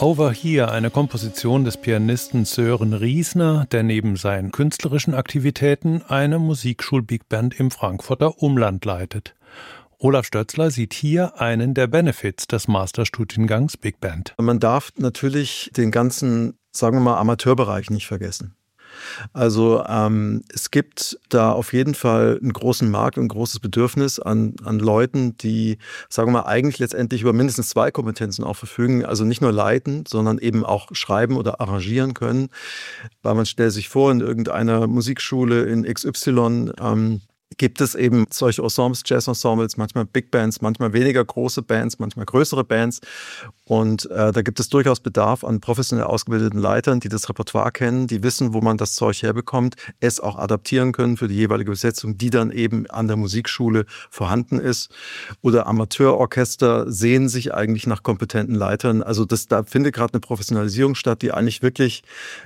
Over Here, eine Komposition des Pianisten Sören Riesner, der neben seinen künstlerischen Aktivitäten eine Musikschul-Big-Band im Frankfurter Umland leitet. Olaf Stötzler sieht hier einen der Benefits des Masterstudiengangs Big Band. Man darf natürlich den ganzen, sagen wir mal, Amateurbereich nicht vergessen. Also es gibt da auf jeden Fall einen großen Markt und ein großes Bedürfnis an Leuten, die, sagen wir mal, eigentlich letztendlich über mindestens 2 Kompetenzen auch verfügen. Also nicht nur leiten, sondern eben auch schreiben oder arrangieren können. Weil man stellt sich vor, in irgendeiner Musikschule in XY gibt es eben solche Ensembles, Jazz-Ensembles, manchmal Big Bands, manchmal weniger große Bands, manchmal größere Bands. Und da gibt es durchaus Bedarf an professionell ausgebildeten Leitern, die das Repertoire kennen, die wissen, wo man das Zeug herbekommt, es auch adaptieren können für die jeweilige Besetzung, die dann eben an der Musikschule vorhanden ist. Oder Amateurorchester sehen sich eigentlich nach kompetenten Leitern. Also da findet gerade eine Professionalisierung statt, die eigentlich wirklich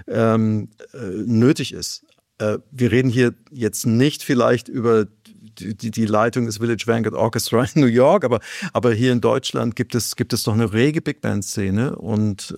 nötig ist. Wir reden hier jetzt nicht vielleicht über die Leitung des Village Vanguard Orchestra in New York, aber hier in Deutschland gibt es doch eine rege Big Band Szene und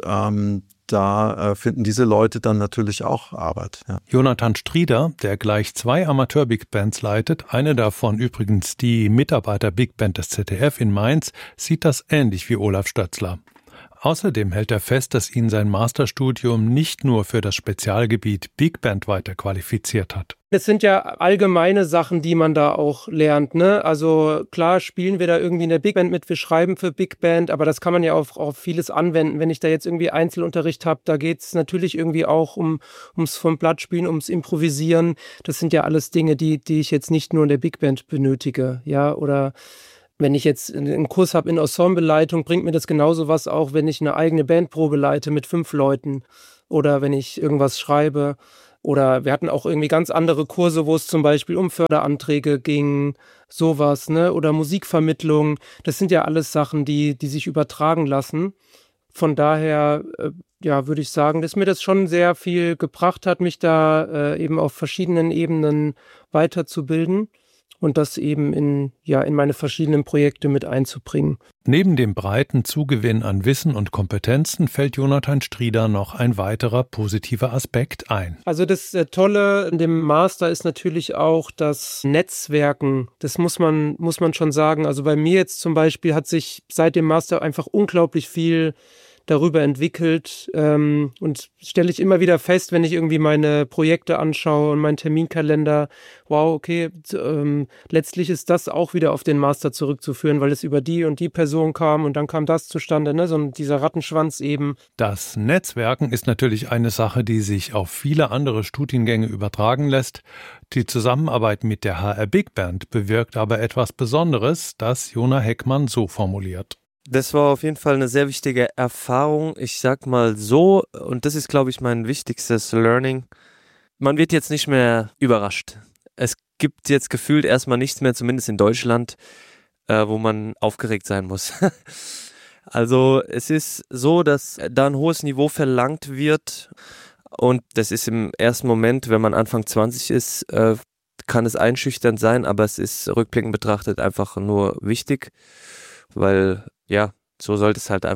da finden diese Leute dann natürlich auch Arbeit. Ja. Jonathan Strieder, der gleich 2 Amateur-Big Bands leitet, eine davon übrigens die Mitarbeiter-Big Band des ZDF in Mainz, sieht das ähnlich wie Olaf Stötzler. Außerdem hält er fest, dass ihn sein Masterstudium nicht nur für das Spezialgebiet Big Band weiter qualifiziert hat. Es sind ja allgemeine Sachen, die man da auch lernt, ne? Also klar spielen wir da irgendwie in der Big Band mit, wir schreiben für Big Band, aber das kann man ja auf vieles anwenden. Wenn ich da jetzt irgendwie Einzelunterricht habe, da geht's natürlich irgendwie auch ums vom Blatt spielen, ums Improvisieren. Das sind ja alles Dinge, die ich jetzt nicht nur in der Big Band benötige, ja, oder wenn ich jetzt einen Kurs habe in Ensembleleitung, bringt mir das genauso was auch, wenn ich eine eigene Bandprobe leite mit 5 Leuten oder wenn ich irgendwas schreibe. Oder wir hatten auch irgendwie ganz andere Kurse, wo es zum Beispiel um Förderanträge ging, sowas, ne? Oder Musikvermittlung. Das sind ja alles Sachen, die sich übertragen lassen. Von daher, würde ich sagen, dass mir das schon sehr viel gebracht hat, mich da eben auf verschiedenen Ebenen weiterzubilden. Und das eben in meine verschiedenen Projekte mit einzubringen. Neben dem breiten Zugewinn an Wissen und Kompetenzen fällt Jonathan Strieder noch ein weiterer positiver Aspekt ein. Also das Tolle in dem Master ist natürlich auch das Netzwerken. Das muss man schon sagen. Also bei mir jetzt zum Beispiel hat sich seit dem Master einfach unglaublich viel darüber entwickelt und stelle ich immer wieder fest, wenn ich irgendwie meine Projekte anschaue und meinen Terminkalender, wow, okay, letztlich ist das auch wieder auf den Master zurückzuführen, weil es über die und die Person kam und dann kam das zustande, ne? So dieser Rattenschwanz eben. Das Netzwerken ist natürlich eine Sache, die sich auf viele andere Studiengänge übertragen lässt. Die Zusammenarbeit mit der HR Big Band bewirkt aber etwas Besonderes, das Jona Heckmann so formuliert. Das war auf jeden Fall eine sehr wichtige Erfahrung. Ich sag mal so, und das ist, glaube ich, mein wichtigstes Learning. Man wird jetzt nicht mehr überrascht. Es gibt jetzt gefühlt erstmal nichts mehr, zumindest in Deutschland, wo man aufgeregt sein muss. Also es ist so, dass da ein hohes Niveau verlangt wird und das ist im ersten Moment, wenn man Anfang 20 ist, kann es einschüchternd sein, aber es ist rückblickend betrachtet einfach nur wichtig, weil ja, so sollte es halt einfach